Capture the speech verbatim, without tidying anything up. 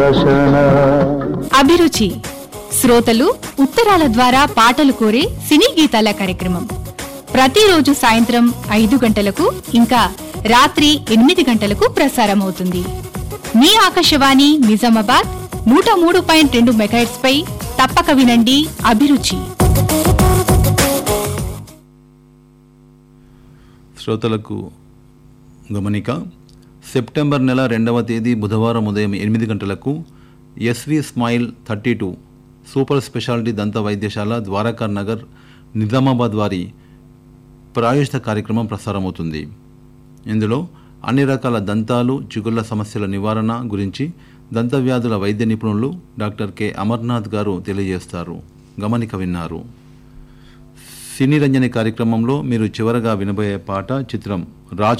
అభిరుచి శ్రోతలు ఉత్తరాల ద్వారా పాటలు కోరే సినీ గీతాల కార్యక్రమం ప్రతిరోజు సాయంత్రం ఐదు గంటలకు ఇంకా రాత్రి ఎనిమిది గంటలకు ప్రసారమవుతుంది. మీ ఆకాశవాణి నిజామాబాద్ నూట మూడు పాయింట్ రెండు మెగాహెర్ట్జ్ పై తప్పక వినండి అభిరుచి. శ్రోతలకు గమనిక, సెప్టెంబర్ నెల రెండవ తేదీ బుధవారం ఉదయం ఎనిమిది గంటలకు SV smile thirty two super speciality దంత వైద్యశాల ద్వారకా నగర్ నిజామాబాద్ వారి ప్రాయోజిత కార్యక్రమం ప్రసారమవుతుంది. ఇందులో అన్ని రకాల దంతాలు చిగుళ్ల సమస్యల నివారణ గురించి దంత వ్యాధుల వైద్య నిపుణులు డాక్టర్ కె అమర్నాథ్ గారు తెలియజేస్తారు. గమనిక విన్నారు. సినీ రంజని కార్యక్రమంలో మీరు చివరగా వినబోయే పాట చిత్రం రాజ్